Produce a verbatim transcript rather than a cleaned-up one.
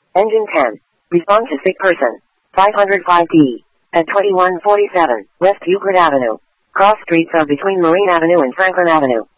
Engine ten. Respond to sick person. five oh five D. At twenty-one forty-seven, West Euclid Avenue. Cross streets are between Marine Avenue and Franklin Avenue.